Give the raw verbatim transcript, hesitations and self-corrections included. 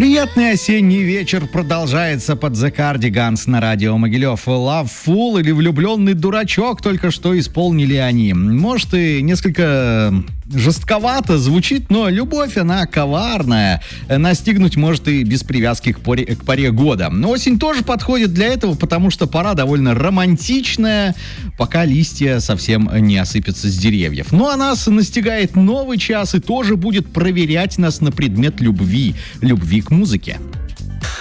Приятный осенний вечер продолжается под The Cardigans на радио Могилев. Love Fool или влюбленный дурачок только что исполнили они. Может и несколько жестковато звучит, но любовь, она коварная. Настигнуть может и без привязки к паре, к паре года. Но осень тоже подходит для этого, потому что пора довольно романтичная, пока листья совсем не осыпятся с деревьев. Ну а нас настигает новый час и тоже будет проверять нас на предмет любви. Любви к музыке.